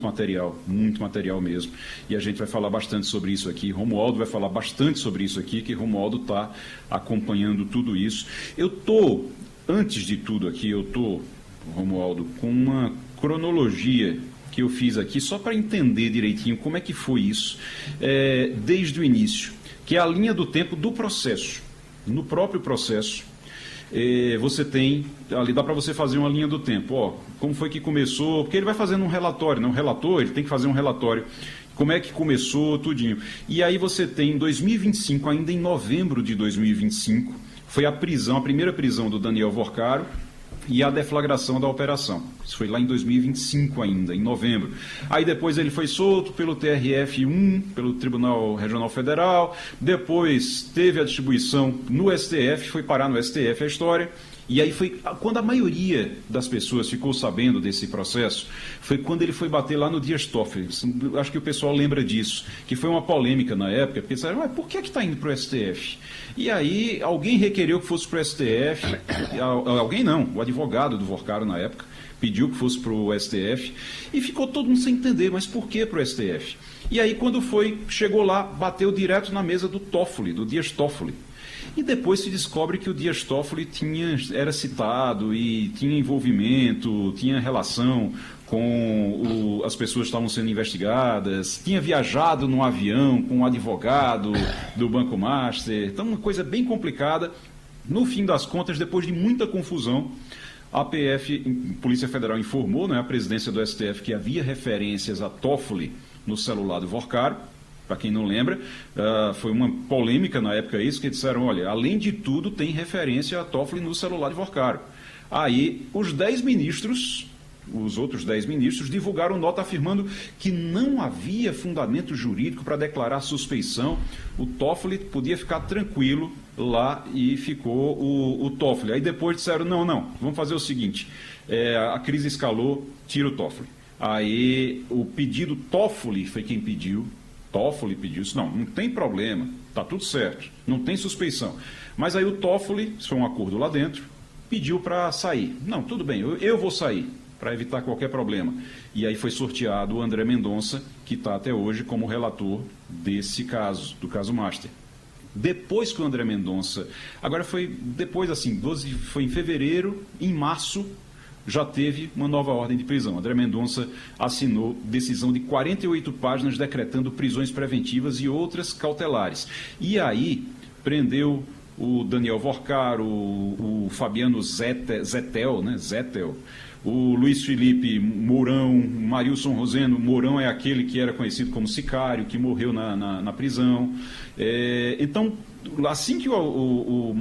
material, muito material mesmo, e a gente vai falar bastante sobre isso aqui. Romualdo vai falar bastante sobre isso aqui, que Romualdo está acompanhando tudo isso. Antes de tudo aqui, Romualdo, com uma cronologia que eu fiz aqui, só para entender direitinho como é que foi isso, desde o início, que é a linha do tempo do processo. No próprio processo, você tem, ali dá para você fazer uma linha do tempo, como foi que começou, porque ele vai fazendo um relatório, né? Um relator, ele tem que fazer um relatório, como é que começou, tudinho. E aí você tem em 2025, ainda em novembro de 2025, foi a primeira prisão do Daniel Vorcaro e a deflagração da operação. Isso foi lá em 2025 ainda, em novembro. Aí depois ele foi solto pelo TRF-1, pelo Tribunal Regional Federal, depois teve a distribuição no STF, foi parar no STF a história, e aí foi quando a maioria das pessoas ficou sabendo desse processo, foi quando ele foi bater lá no Dias Toffoli. Acho que o pessoal lembra disso, que foi uma polêmica na época, porque disseram, por que está indo para o STF? E aí alguém requereu que fosse para o STF, alguém não, o advogado do Vorcaro na época, pediu que fosse para o STF, e ficou todo mundo sem entender, mas por que para o STF? E aí quando chegou lá, bateu direto na mesa do Toffoli, do Dias Toffoli. E depois se descobre que o Dias Toffoli era citado e tinha envolvimento, tinha relação com as pessoas que estavam sendo investigadas, tinha viajado num avião com um advogado do Banco Master. Então, uma coisa bem complicada. No fim das contas, depois de muita confusão, a Polícia Federal, informou, né, a presidência do STF que havia referências a Toffoli no celular do Vorcaro. Para quem não lembra, foi uma polêmica na época isso, que disseram, olha, além de tudo tem referência a Toffoli no celular de Vorcaro. Aí os outros 10 ministros divulgaram nota afirmando que não havia fundamento jurídico para declarar suspeição. O Toffoli podia ficar tranquilo lá e ficou o Toffoli. Aí depois disseram, não, vamos fazer o seguinte, a crise escalou, tira o Toffoli. Aí o pedido Toffoli foi quem pediu, Toffoli pediu isso, não tem problema, está tudo certo, não tem suspeição. Mas aí o Toffoli, isso foi um acordo lá dentro, pediu para sair. Não, tudo bem, eu vou sair, para evitar qualquer problema. E aí foi sorteado o André Mendonça, que está até hoje como relator desse caso, do caso Master. Depois que o André Mendonça, agora foi depois assim, foi em fevereiro, em março, já teve uma nova ordem de prisão. André Mendonça assinou decisão de 48 páginas decretando prisões preventivas e outras cautelares. E aí prendeu o Daniel Vorcaro, o Fabiano Zettel, o Luiz Felipe Mourão, Marilson Roseno. Mourão é aquele que era conhecido como sicário, que morreu na prisão. Então, assim que o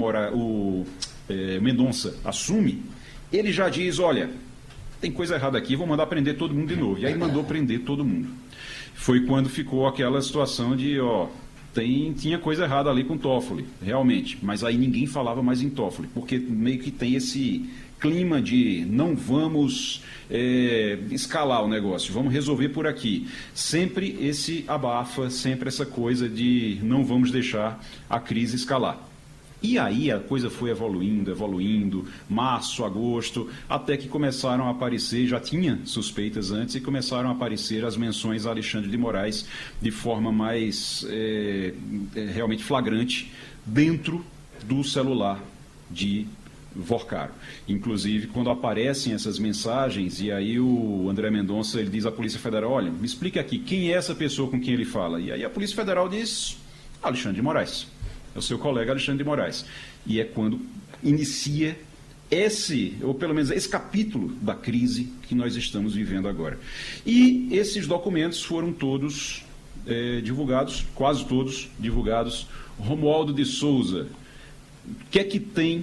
Mendonça assume, ele já diz, olha, tem coisa errada aqui, vou mandar prender todo mundo de novo. E aí mandou prender todo mundo. Foi quando ficou aquela situação de, tinha coisa errada ali com Toffoli, realmente. Mas aí ninguém falava mais em Toffoli, porque meio que tem esse clima de não vamos escalar o negócio, vamos resolver por aqui. Sempre esse abafa, sempre essa coisa de não vamos deixar a crise escalar. E aí a coisa foi evoluindo, março, agosto, até que começaram a aparecer, já tinha suspeitas antes, e começaram a aparecer as menções a Alexandre de Moraes de forma mais realmente flagrante dentro do celular de Vorcaro. Inclusive, quando aparecem essas mensagens, e aí o André Mendonça ele diz à Polícia Federal, olha, me explica aqui, quem é essa pessoa com quem ele fala? E aí a Polícia Federal diz, Alexandre de Moraes. É o seu colega Alexandre de Moraes. E é quando inicia ou pelo menos esse capítulo da crise que nós estamos vivendo agora. E esses documentos foram todos divulgados, quase todos divulgados. Romualdo de Souza, o que é que tem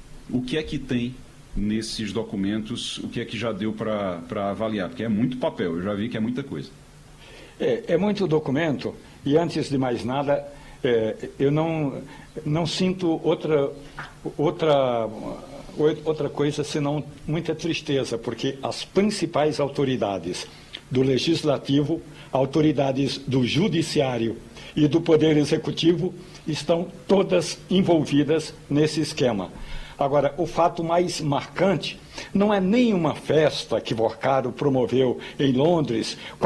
nesses documentos, o que é que já deu para avaliar? Porque é muito papel, eu já vi que é muita coisa. É muito documento, e antes de mais nada, eu não sinto outra coisa senão muita tristeza, porque as principais autoridades do Legislativo, autoridades do Judiciário e do Poder Executivo estão todas envolvidas nesse esquema. Agora, o fato mais marcante não é nenhuma festa que Vorcaro promoveu em Londres